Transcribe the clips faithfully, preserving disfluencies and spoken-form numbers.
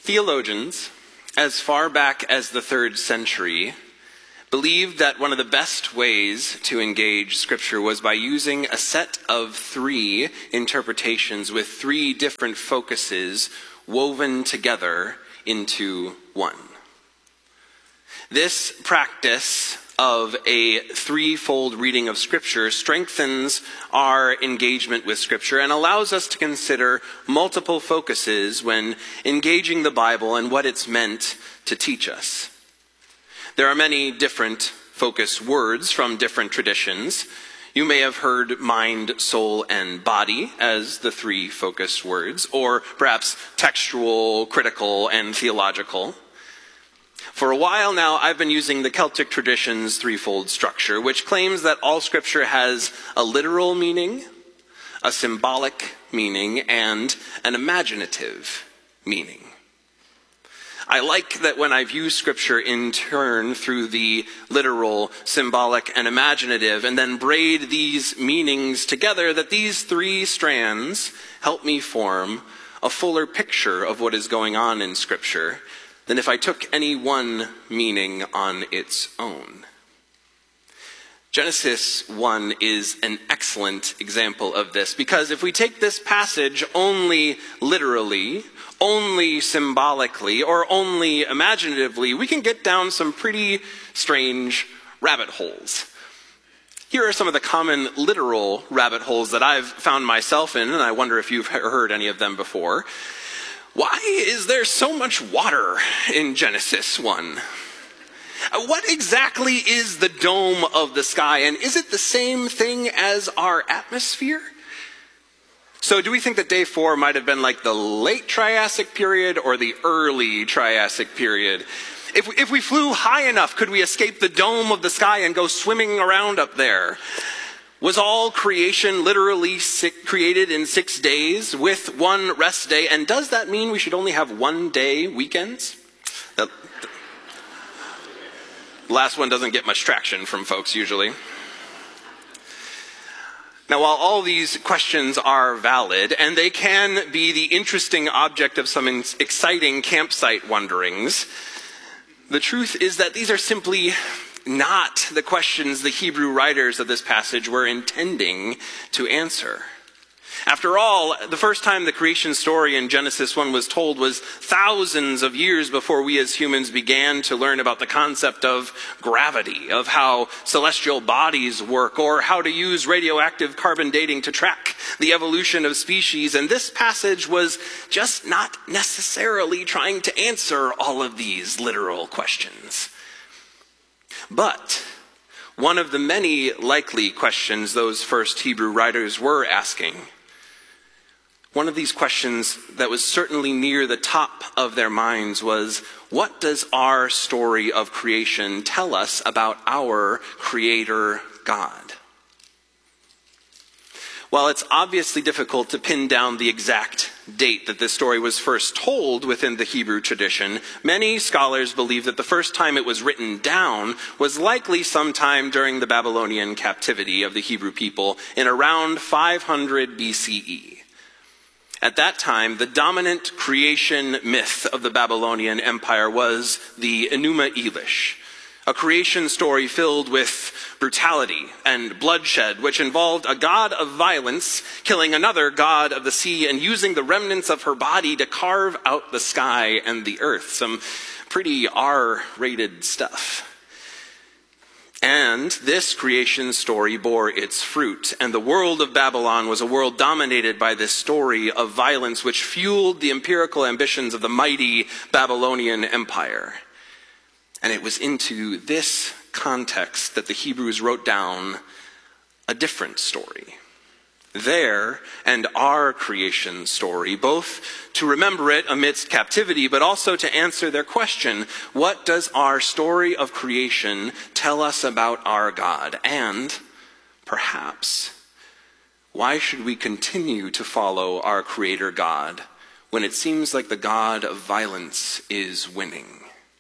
Theologians, as far back as the third century, believed that one of the best ways to engage Scripture was by using a set of three interpretations with three different focuses woven together into one. This practice of a threefold reading of Scripture strengthens our engagement with Scripture and allows us to consider multiple focuses when engaging the Bible and what it's meant to teach us. There are many different focus words from different traditions. You may have heard mind, soul, and body as the three focus words, or perhaps textual, critical, and theological. For a while now, I've been using the Celtic tradition's threefold structure, which claims that all Scripture has a literal meaning, a symbolic meaning, and an imaginative meaning. I like that when I view Scripture in turn through the literal, symbolic, and imaginative, and then braid these meanings together, that these three strands help me form a fuller picture of what is going on in Scripture than if I took any one meaning on its own. Genesis one is an excellent example of this, because if we take this passage only literally, only symbolically, or only imaginatively, we can get down some pretty strange rabbit holes. Here are some of the common literal rabbit holes that I've found myself in, and I wonder if you've heard any of them before. Why is there so much water in Genesis one? What exactly is the dome of the sky, and is it the same thing as our atmosphere? So do we think that day four might have been like the late Triassic period or the early Triassic period? If we, if we flew high enough, could we escape the dome of the sky and go swimming around up there? Was all creation literally created in six days with one rest day? And does that mean we should only have one day weekends? The last one doesn't get much traction from folks usually. Now, while all these questions are valid, and they can be the interesting object of some exciting campsite wanderings, the truth is that these are simply not the questions the Hebrew writers of this passage were intending to answer. After all, the first time the creation story in Genesis one was told was thousands of years before we as humans began to learn about the concept of gravity, of how celestial bodies work, or how to use radioactive carbon dating to track the evolution of species. And this passage was just not necessarily trying to answer all of these literal questions. But one of the many likely questions those first Hebrew writers were asking, one of these questions that was certainly near the top of their minds, was, what does our story of creation tell us about our Creator God? While it's obviously difficult to pin down the exact date that this story was first told within the Hebrew tradition, many scholars believe that the first time it was written down was likely sometime during the Babylonian captivity of the Hebrew people in around five hundred B C E. At that time, the dominant creation myth of the Babylonian Empire was the Enuma Elish, a creation story filled with brutality and bloodshed, which involved a god of violence killing another god of the sea and using the remnants of her body to carve out the sky and the earth. Some pretty R-rated stuff. And this creation story bore its fruit, and the world of Babylon was a world dominated by this story of violence which fueled the empirical ambitions of the mighty Babylonian Empire. And it was into this context that the Hebrews wrote down a different story. Their and our creation story, both to remember it amidst captivity, but also to answer their question, what does our story of creation tell us about our God? And, perhaps, why should we continue to follow our Creator God when it seems like the God of violence is winning?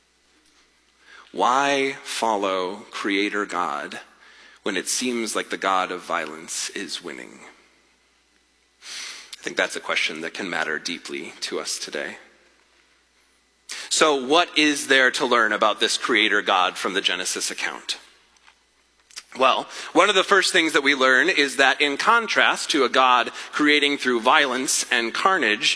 Why follow Creator God when it seems like the God of violence is winning? I think that's a question that can matter deeply to us today. So what is there to learn about this creator God from the Genesis account? Well, one of the first things that we learn is that in contrast to a God creating through violence and carnage,